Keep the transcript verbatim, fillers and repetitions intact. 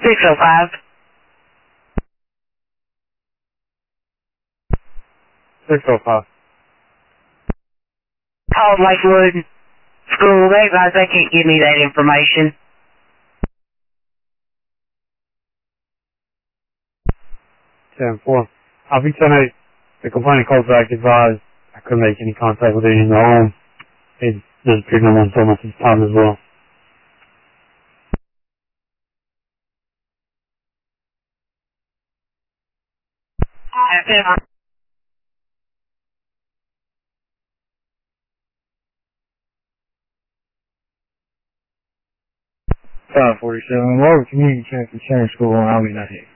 six oh five. six oh five. Called Lakewood School. They advise they can't give me that information. ten four. I'll be tonight. The complainant calls back, advised I couldn't make any contact with anyone in the home. It disappeared no one so much his time as well. five forty-seven, Largo Community Transfer Center School on Highway ninety-eight.